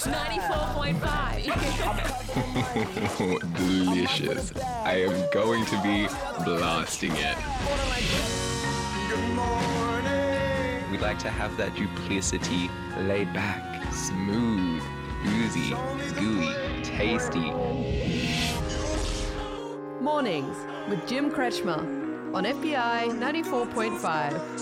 94.5. Delicious. I am going to be blasting it. We like to have that duplicity, laid back, smooth, oozy, gooey, tasty. Mornings with Jim Kretschmer on FBI 94.5.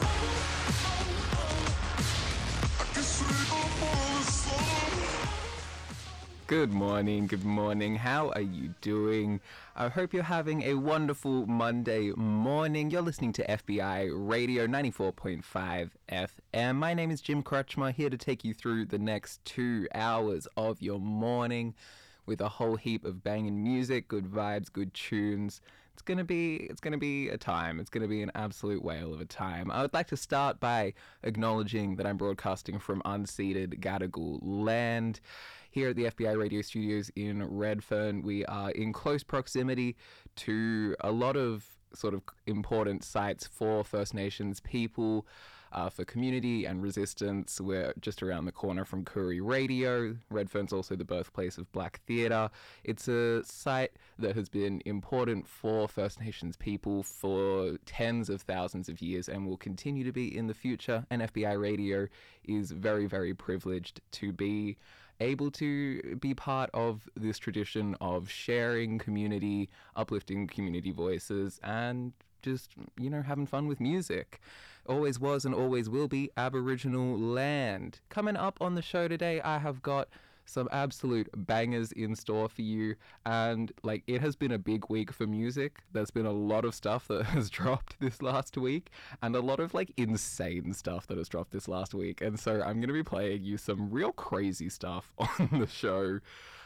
Good morning. How are you doing? I hope you're having a wonderful Monday morning. You're listening to FBI Radio 94.5 FM. My name is Jim Kretschmer, here to take you through the next 2 hours of your morning with a whole heap of banging music, good vibes, good tunes. It's gonna be a time. It's gonna be an absolute whale of a time. I would like to start by acknowledging that I'm broadcasting from unceded Gadigal land. Here at the FBI radio studios in Redfern, we are in close proximity to a lot of sort of important sites for First Nations people, for community and resistance. We're just around the corner from Koori Radio. Redfern's also the birthplace of Black Theatre. It's a site that has been important for First Nations people for tens of thousands of years and will continue to be in the future. And FBI Radio is very, very privileged to be able to be part of this tradition of sharing community, uplifting community voices, and just, having fun with music. Always was and always will be Aboriginal land. Coming up on the show today, I have got some absolute bangers in store for you, and it has been a big week for music. There's been a lot of stuff that has dropped this last week, and a lot of insane stuff that has dropped this last week, and so I'm going to be playing you some real crazy stuff on the show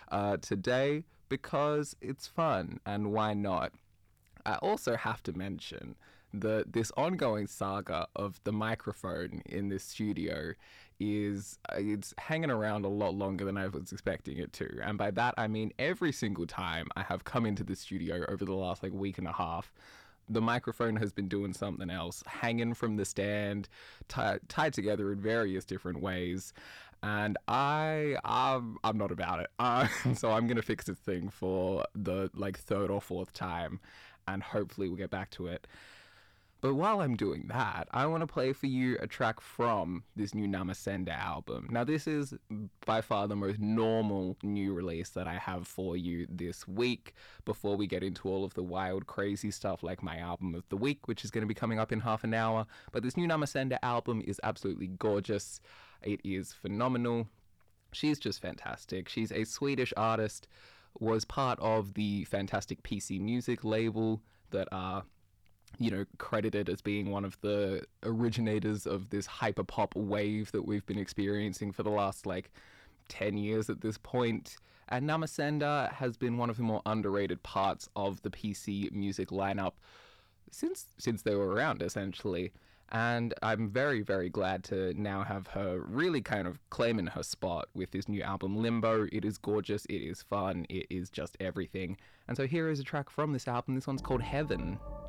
today because it's fun, and why not? I also have to mention that this ongoing saga of the microphone in this studio it's hanging around a lot longer than I was expecting it to. And by that, I mean every single time I have come into the studio over the last week and a half, the microphone has been doing something else, hanging from the stand, tied together in various different ways. And I'm not about it. So I'm going to fix this thing for the third or fourth time, and hopefully we'll get back to it. But while I'm doing that, I want to play for you a track from this new Namasenda album. Now, this is by far the most normal new release that I have for you this week, before we get into all of the wild, crazy stuff like my album of the week, which is going to be coming up in half an hour. But this new Namasenda album is absolutely gorgeous. It is phenomenal. She's just fantastic. She's a Swedish artist, was part of the fantastic PC Music label that are credited as being one of the originators of this hyperpop wave that we've been experiencing for the last 10 years at this point. And Namasenda has been one of the more underrated parts of the PC Music lineup since they were around, essentially. And I'm very, very glad to now have her really kind of claiming her spot with this new album, Limbo. It is gorgeous, it is fun, it is just everything. And so here is a track from this album. This one's called Heaven.